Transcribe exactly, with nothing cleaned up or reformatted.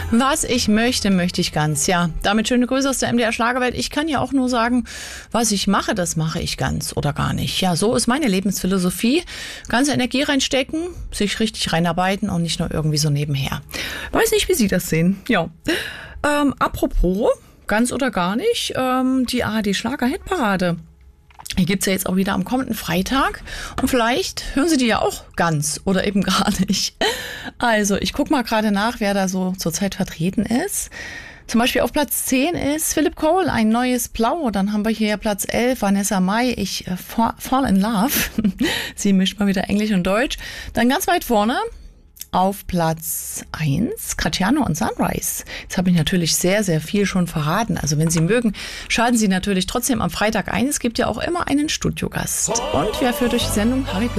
Was ich möchte, möchte ich ganz. Ja, damit schöne Grüße aus der M D R Schlagerwelt. Ich kann ja auch nur sagen, was ich mache, das mache ich ganz oder gar nicht. Ja, so ist meine Lebensphilosophie. Ganze Energie reinstecken, sich richtig reinarbeiten und nicht nur irgendwie so nebenher. Weiß nicht, wie Sie das sehen. Ja. Ähm, apropos, ganz oder gar nicht, ähm, die A R D Schlager-Hitparade. Die gibt's ja jetzt auch wieder am kommenden Freitag. Und vielleicht hören Sie die ja auch ganz oder eben gar nicht. Also, ich gucke mal gerade nach, wer da so zurzeit vertreten ist. Zum Beispiel auf Platz zehn ist Philip Cole, ein neues Blau. Dann haben wir hier Platz elf, Vanessa Mai, ich äh, Fall in Love. Sie mischt mal wieder Englisch und Deutsch. Dann ganz weit vorne auf Platz eins, Catiano und Sunrise. Jetzt habe ich natürlich sehr, sehr viel schon verraten. Also wenn Sie mögen, schalten Sie natürlich trotzdem am Freitag ein. Es gibt ja auch immer einen Studiogast. Und wer führt durch die Sendung? Harry